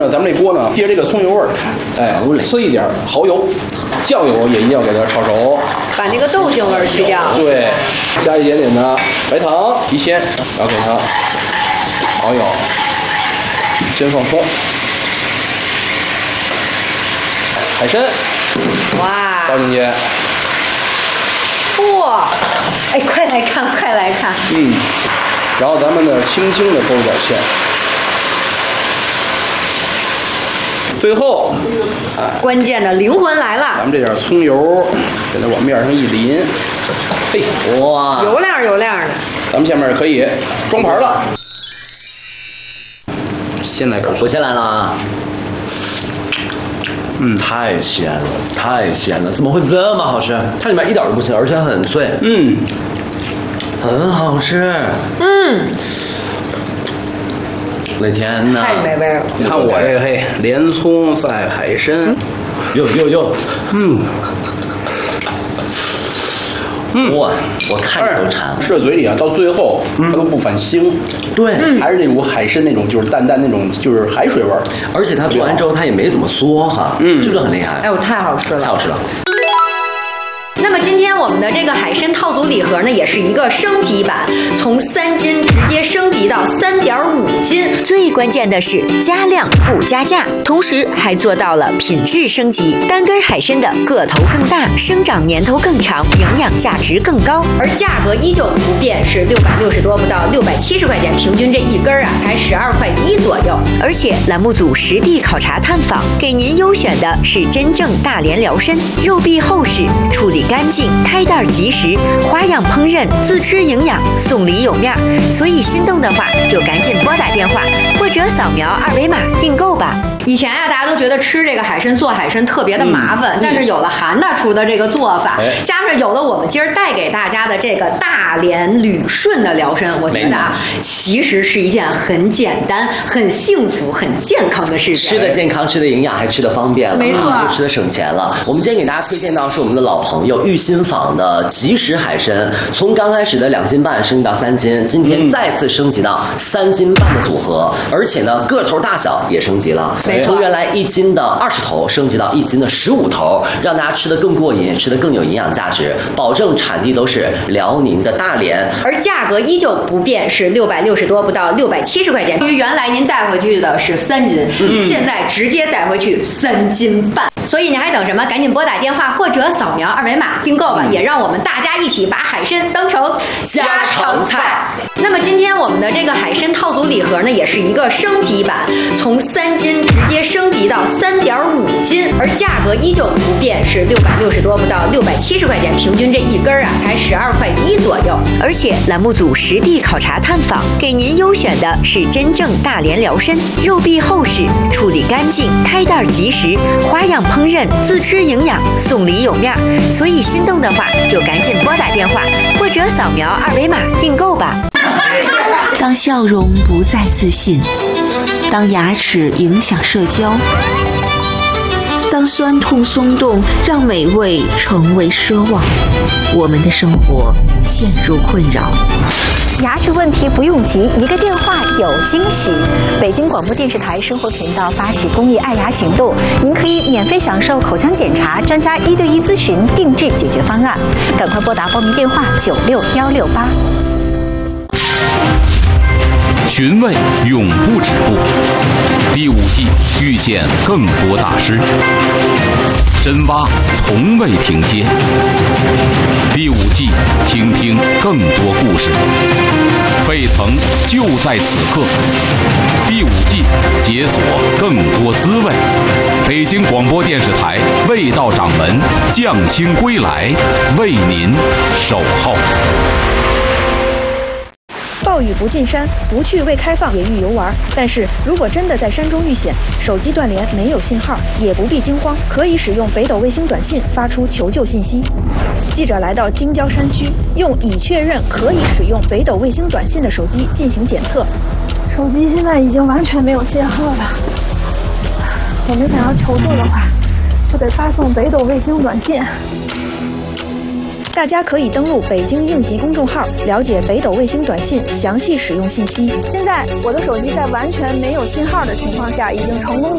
咱们这锅呢，借着这个葱油味儿，呲一点蚝油，酱油也一定要给它炒熟， 把那个豆腥味儿去掉。 对，加一点点的白糖提鲜，然后给它蚝油，先放葱，海参， 哇， 倒进去。 哇，哎，快来看，快来看。 然后咱们呢，轻轻的勾一点芡。最后， 关键的灵魂来了， 咱们这点葱油给它往面上一淋，嘿，哇， 油亮油亮的。 咱们下面可以装盘了。先来口， 我先来了啊。太鲜了，太鲜了！怎么会这么好吃？它里面一点都不腥，而且很脆。很好吃。我的天哪！ 太美味了！ 你看我这个嘿，连葱赛海参， 哟，我看着都馋。 吃到嘴里啊，到最后它都不反腥， 对， 还是那股海参那种就是淡淡那种就是海水味儿， 而且它做完之后它也没怎么缩哈，这个很厉害。 哎呦，太好吃了， 太好吃了。 那么今天我们的这个海参套组礼盒呢，也是一个升级版，从3斤直接升级到3.5斤。 最关键的是加量不加价，同时还做到了品质升级。单根海参的个头更大，生长年头更长，营养价值更高， 而价格依旧不变，是660多不到670块钱，平均这一根啊才12.1块左右。 而且栏目组实地考察探访，给您优选的是真正大连辽参，肉壁厚实，处理干净，开袋及时，花样烹饪，自吃营养，送礼有面。所以心动的话，就赶紧拨打电话或者扫描2维码订购吧。 以前啊，大家都觉得吃这个海参做海参特别的麻烦，但是有了韩大厨的这个做法，加上有了我们今儿带给大家的这个大连旅顺的辽参，我觉得啊，其实是一件很简单、很幸福、很健康的事情。 吃的健康，吃的营养，还吃的方便了， 没错， 吃的省钱了。我们今天给大家推荐到是我们的老朋友玉新坊的即食海参，从刚开始的2斤半升级到3斤，今天再次升级到3斤半的组合，而且呢个头大小也升级了。从原来1斤的20头升级到1斤的15头，让大家吃得更过瘾，吃得更有营养价值，保证产地都是辽宁的大连， 而价格依旧不变，是660多不到670块钱。因为原来您带回去的是3斤，现在直接带回去3斤半，所以你还等什么？赶紧拨打电话或者扫描2维码订购吧，也让我们大家一起把海参当成家常菜。那么今天我们的这个海参套组礼盒呢，也是一个升级版，从3斤直接升级到3.5斤，而价格依旧不变，是660多不到670块钱，平均这一根啊才12.1块左右。 而且栏目组实地考察探访，给您优选的是真正大连辽参，肉壁厚实，处理干净，开袋及时，花样烹饪，自吃营养，送礼有面。所以心动的话，就赶紧拨打电话或者扫描2维码订购吧。 当笑容不再自信，当牙齿影响社交，当酸痛松动让美味成为奢望，我们的生活陷入困扰。 牙齿问题不用急，一个电话有惊喜。北京广播电视台生活频道发起公益爱牙行动，您可以免费享受口腔检查、专家1对1咨询、定制解决方案。赶快拨打报名电话96168。 寻味永不止步，第5季遇见更多大师，深挖从未停歇。第5季听听更多故事，沸腾就在此刻。第5季解锁更多滋味。北京广播电视台味道掌门匠心归来，为您守候。 暴雨不进山，不去未开放野域游玩。但是如果真的在山中遇险，手机断联没有信号，也不必惊慌，可以使用北斗卫星短信发出求救信息。记者来到京郊山区，用已确认可以使用北斗卫星短信的手机进行检测。 手机现在已经完全没有信号了。我们想要求助的话，就得发送北斗卫星短信。 大家可以登录北京应急公众号，了解北斗卫星短信详细使用信息。 现在我的手机在完全没有信号的情况下，已经成功